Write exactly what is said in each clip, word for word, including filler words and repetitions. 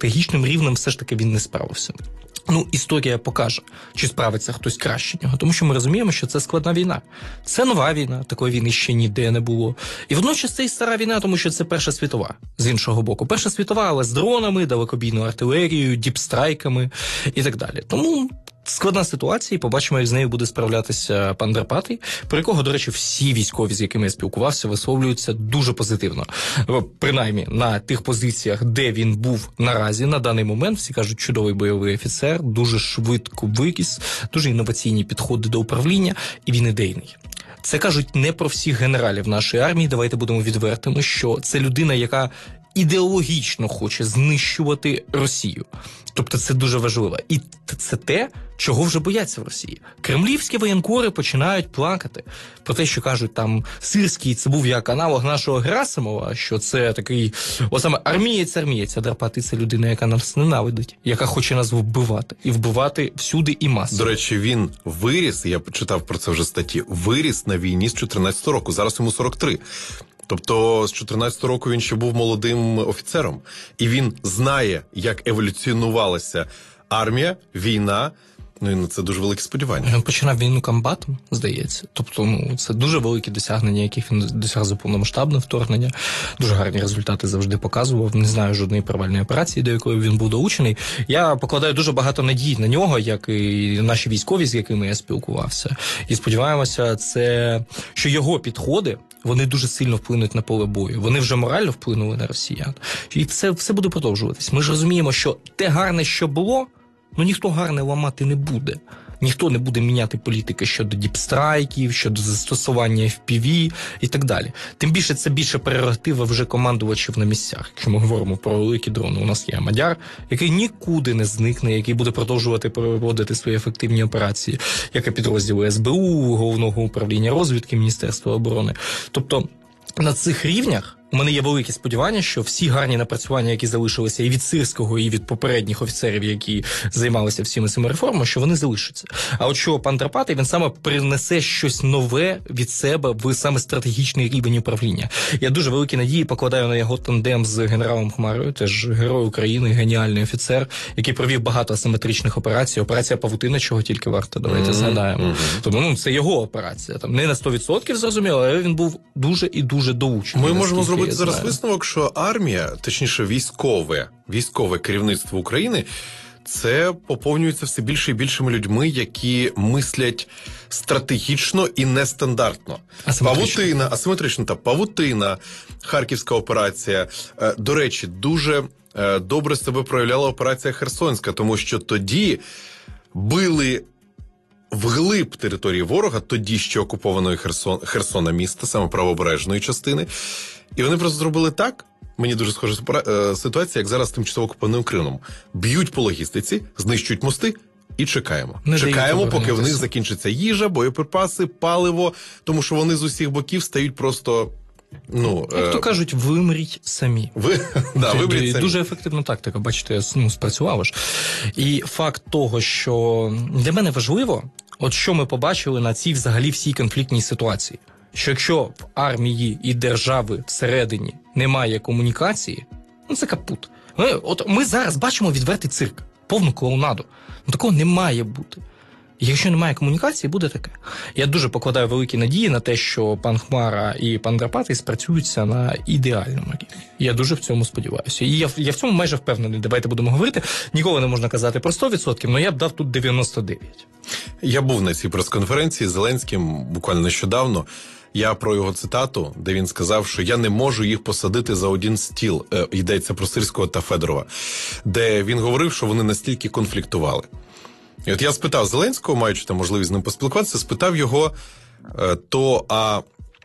стратегічним рівнем все ж таки він не справився. Ну, історія покаже, чи справиться хтось краще нього. Тому що ми розуміємо, що це складна війна. Це нова війна, такої війни ще ніде не було. І водночас це і стара війна, тому що це Перша світова, з іншого боку. Перша світова, але з дронами, далекобійною артилерією, діпстрайками і так далі. Тому складна ситуація, і побачимо, як з нею буде справлятися пан Драпатий, про якого, до речі, всі військові, з якими я спілкувався, висловлюються дуже позитивно. Принаймні, на тих позиціях, де він був наразі, на даний момент, всі кажуть, чудовий бойовий офіцер, дуже швидко виріс, дуже інноваційні підходи до управління, і він ідейний. Це кажуть не про всіх генералів нашої армії, давайте будемо відвертими, що це людина, яка ідеологічно хоче знищувати Росію. Тобто це дуже важливо. І це те, чого вже бояться в Росії. Кремлівські воєнкори починають плакати про те, що кажуть, там, Сирський, це був як аналог нашого Герасимова, що це такий, о саме армієць-армієць, а Драпатий – це людина, яка нас ненавидить, яка хоче нас вбивати. І вбивати всюди і масово. До речі, він виріс, я читав про це вже статті, виріс на війні з чотирнадцятого року, зараз йому сорок три. Тобто з чотирнадцятого року він ще був молодим офіцером. І він знає, як еволюціонувалася армія, війна. Ну і на це дуже велике сподівання. Він починав війну комбатом, здається. Тобто, ну, це дуже великі досягнення, яких він досяг за повномасштабне вторгнення. Дуже гарні результати завжди показував. Не знаю жодної провальної операції, до якої він був долучений. Я покладаю дуже багато надій на нього, як і наші військові, з якими я спілкувався. І сподіваємося, це, що його підходи, вони дуже сильно вплинуть на поле бою. Вони вже морально вплинули на росіян. І це все буде продовжуватись. Ми ж розуміємо, що те гарне, що було, ну ніхто гарне ламати не буде. Ніхто не буде міняти політики щодо діпстрайків, щодо застосування еф пі ві і так далі. Тим більше це більше прерогатива вже командувачів на місцях. Якщо ми говоримо про великі дрони, у нас є Мадяр, який нікуди не зникне, який буде продовжувати проводити свої ефективні операції, як і підрозділи ес бе у, Головного управління розвідки Міністерства оборони. Тобто на цих рівнях у мене є великі сподівання, що всі гарні напрацювання, які залишилися і від Сирського, і від попередніх офіцерів, які займалися всіми цими реформами, що вони залишаться. А от що пан Драпатий, він саме принесе щось нове від себе в саме стратегічний рівень управління. Я дуже великі надії покладаю на його тандем з генералом Хмарою, теж герой України, геніальний офіцер, який провів багато асиметричних операцій. Операція Павутина, чого тільки варто, давайте mm-hmm. згадаємо. Mm-hmm. Тому ну, це його операція. Там не на сто відсотків зрозуміло, але він був дуже і дуже доучений. Ми можемо зробити зараз висновок, що армія, точніше військове, військове керівництво України, це поповнюється все більше і більшими людьми, які мислять стратегічно і нестандартно. Асиметрично. Павутина, асиметрично, та Павутина, Харківська операція. До речі, дуже добре себе проявляла операція Херсонська, тому що тоді били вглиб території ворога, тоді ще окупованої Херсон, Херсона міста, саме правобережної частини. І вони просто зробили так, мені дуже схожа ситуація, як зараз з тимчасово окупованим Кримом. Б'ють по логістиці, знищують мости і чекаємо. Не чекаємо, поки в них закінчиться їжа, боєприпаси, паливо, тому що вони з усіх боків стають просто... Ну, як то кажуть, вимріть самі. Ви, да, вимріть самі. Дуже ефективна тактика, бачите, ну, спрацювала ж. І факт того, що для мене важливо, от що ми побачили на цій взагалі всій конфліктній ситуації. Що якщо в армії і держави всередині немає комунікації, ну це капут. Ми, от ми зараз бачимо відвертий цирк, повну клоунаду. Ну такого не має бути. І якщо немає комунікації, буде таке. Я дуже покладаю великі надії на те, що пан Хмара і пан Драпатий спрацюються на ідеальному рівні. Я дуже в цьому сподіваюся. І я, я в цьому майже впевнений. Давайте будемо говорити. Ніколи не можна казати про сто відсотків, але я б дав тут дев'яносто дев'ять. Я був на цій прес-конференції з Зеленським буквально нещодавно. Я про його цитату, де він сказав, що я не можу їх посадити за один стіл. Е, йдеться про Сирського та Федорова. Де він говорив, що вони настільки конфліктували. І от я спитав Зеленського, маючи там можливість з ним поспілкуватися, спитав його, е, то, а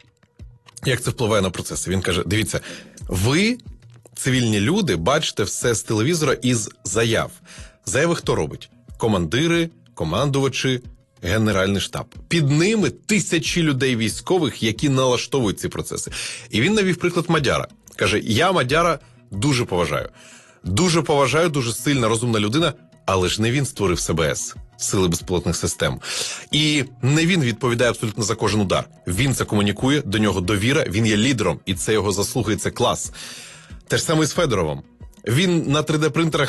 як це впливає на процеси? Він каже, дивіться, ви, цивільні люди, бачите все з телевізора із заяв. Заяви хто робить? Командири, командувачі, Генеральний штаб. Під ними тисячі людей військових, які налаштовують ці процеси. І він навів приклад Мадяра. Каже, я Мадяра дуже поважаю. Дуже поважаю, дуже сильна, розумна людина, але ж не він створив Се Бе Ес, Сили безпілотних систем. І не він відповідає абсолютно за кожен удар. Він це комунікує, до нього довіра, він є лідером, і це його заслуги, це клас. Те ж саме і з Федоровим. Він на три де принтерах